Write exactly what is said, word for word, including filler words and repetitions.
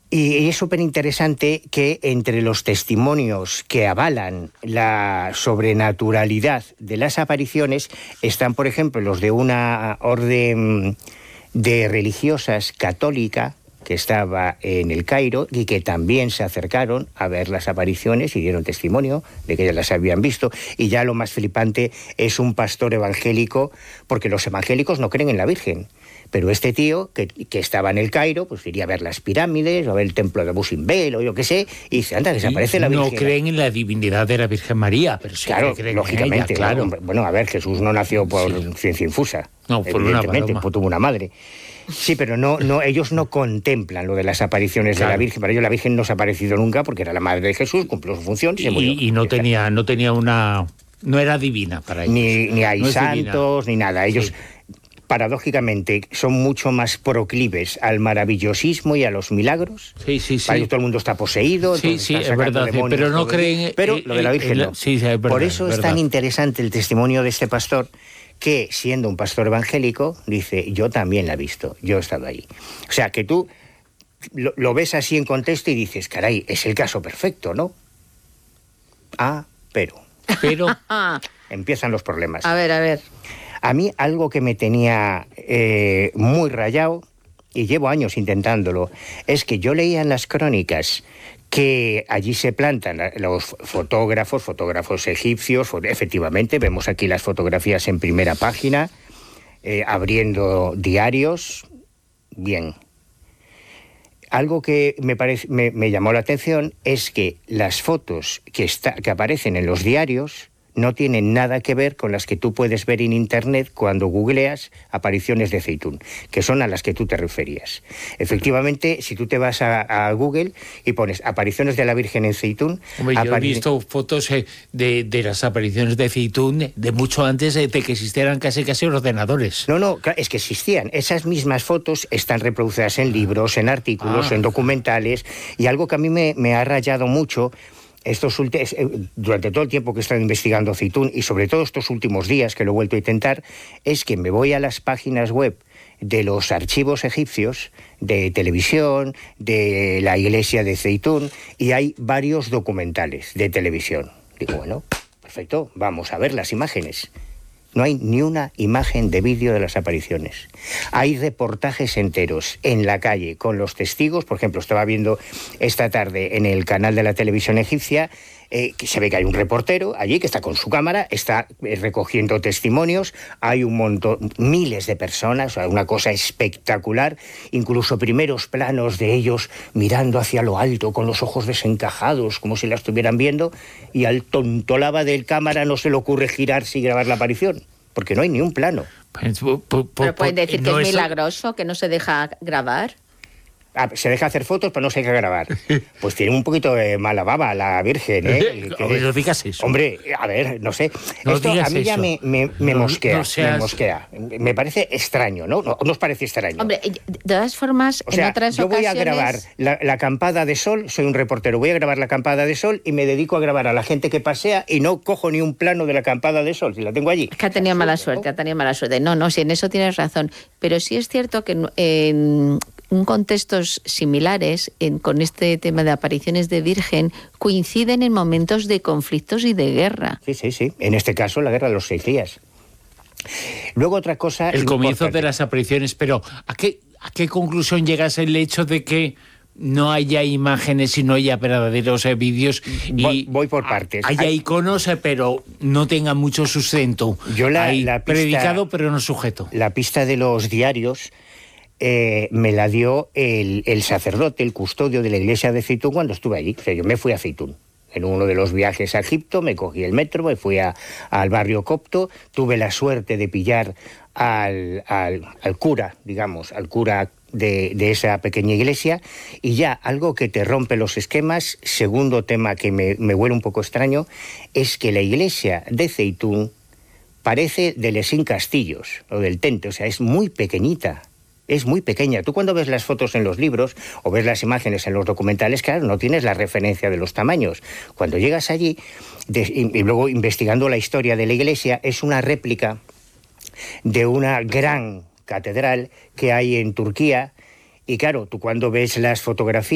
Y es súper interesante que entre los testimonios que avalan la sobrenaturalidad de las apariciones están, por ejemplo, los de una orden de religiosas católica que estaba en el Cairo y que también se acercaron a ver las apariciones y dieron testimonio de que ya las habían visto. Y ya lo más flipante es un pastor evangélico, porque los evangélicos no creen en la Virgen. Pero este tío, que, que estaba en el Cairo, pues iría a ver las pirámides, o a ver el templo de Abu Simbel, o yo qué sé, y dice, anda, que se aparece la Virgen. No creen en la divinidad de la Virgen María, pero sí claro, que creen lógicamente, en ella, claro. ¿no? Bueno, a ver, Jesús no nació por sí. ciencia infusa. No, por una paloma. Pues tuvo una madre. Sí, pero no, no, ellos no contemplan lo de las apariciones claro. de la Virgen. Para ellos la Virgen no se ha aparecido nunca porque era la madre de Jesús, cumplió su función y, y se murió. Y no tenía, no tenía una... No era divina para ellos. Ni, ni hay no santos, ni nada. Ellos... Sí. Paradójicamente, son mucho más proclives al maravillosismo y a los milagros. Sí, sí, sí. Para ello todo el mundo está poseído. Sí, sí, es verdad, sí, pero no creen... Pero eh, lo de la Virgen eh, no. Sí, sí, es verdad, Por eso es, es tan interesante el testimonio de este pastor, que siendo un pastor evangélico, dice, yo también la he visto, yo he estado ahí. O sea, que tú lo, lo ves así en contexto y dices, caray, es el caso perfecto, ¿no? Ah, pero... Pero... Empiezan los problemas. A ver, a ver... A mí algo que me tenía eh, muy rayado, y llevo años intentándolo, es que yo leía en las crónicas que allí se plantan los fotógrafos, fotógrafos egipcios, efectivamente, vemos aquí las fotografías en primera página, eh, abriendo diarios, bien. Algo que me, parece, me, me llamó la atención es que las fotos que, está, que aparecen en los diarios no tienen nada que ver con las que tú puedes ver en Internet cuando googleas apariciones de Zeitún, que son a las que tú te referías. Efectivamente, si tú te vas a, a Google y pones apariciones de la Virgen en Zeitún... Hombre, yo he visto fotos eh, de, de las apariciones de Zeitún de mucho antes de que existieran casi casi ordenadores. No, no, es que existían. Esas mismas fotos están reproducidas en libros, en artículos, ah. en documentales, y algo que a mí me, me ha rayado mucho... Estos últimos, durante todo el tiempo que he estado investigando Zeitún y sobre todo estos últimos días que lo he vuelto a intentar, es que me voy a las páginas web de los archivos egipcios, de televisión, de la iglesia de Zeitún, y hay varios documentales de televisión. Digo, bueno, perfecto, vamos a ver las imágenes. No hay ni una imagen de vídeo de las apariciones. Hay reportajes enteros en la calle con los testigos. Por ejemplo, estaba viendo esta tarde en el canal de la televisión egipcia eh, que se ve que hay un reportero allí que está con su cámara, está eh, recogiendo testimonios. Hay un montón, miles de personas, o sea, una cosa espectacular. Incluso primeros planos de ellos mirando hacia lo alto con los ojos desencajados, como si la estuvieran viendo. Y al tontolaba del cámara no se le ocurre girarse y grabar la aparición, porque no hay ni un plano. Pues, po, po, Pero pueden decir que no es milagroso, que no se deja grabar. Ah, se deja hacer fotos, pero no se deja grabar. Pues tiene un poquito de mala baba la Virgen, ¿eh? Que, no digas eso. Hombre, a ver, no sé. No Esto a mí ya eso. me, me, me no, mosquea, no seas... me mosquea. Me parece extraño, ¿no? ¿No, ¿no os parece extraño? Hombre, de todas formas, o sea, en otras yo ocasiones... voy a grabar la, la acampada de sol, soy un reportero, voy a grabar la acampada de sol y me dedico a grabar a la gente que pasea y no cojo ni un plano de la acampada de sol, si la tengo allí. Es que ha tenido mala suerte, ha tenido mala suerte. No, no, si en eso tienes razón. Pero sí es cierto que en... en un contextos similares en, con este tema de apariciones de Virgen coinciden en momentos de conflictos y de guerra. Sí, sí, sí. En este caso, la guerra de los seis días. Luego otra cosa... El comienzo importante. de las apariciones, pero ¿a qué, ¿a qué conclusión llegas el hecho de que no haya imágenes y no haya verdaderos eh, vídeos? Y voy, voy por partes. Haya Hay... iconos, eh, pero no tengan mucho sustento. Yo la, Hay la pista, predicado, pero no sujeto. La pista de los diarios... Eh, me la dio el, el sacerdote, el custodio de la iglesia de Zeitún cuando estuve allí. O sea, yo me fui a Zeitún. En uno de los viajes a Egipto me cogí el metro, me fui a, al barrio copto, tuve la suerte de pillar al, al, al cura, digamos, al cura de, de esa pequeña iglesia, y ya algo que te rompe los esquemas, segundo tema que me, me huele un poco extraño, es que la iglesia de Zeitún parece de Lesín Castillos, o del Tente, o sea, es muy pequeñita. Es muy pequeña. Tú cuando ves las fotos en los libros o ves las imágenes en los documentales, claro, no tienes la referencia de los tamaños. Cuando llegas allí, de, y, y luego investigando la historia de la iglesia, es una réplica de una gran catedral que hay en Turquía. Y claro, tú cuando ves las fotografías,